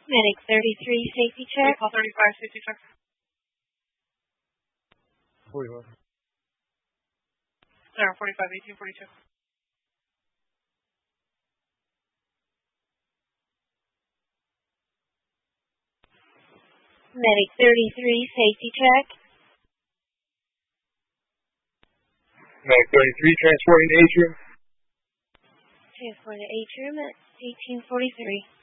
Medic 33, safety check. Call 35, safety check. 45. 45, 1842. Medic 33, safety check. Medic 33, transporting to atrium. Transport to atrium at 1843.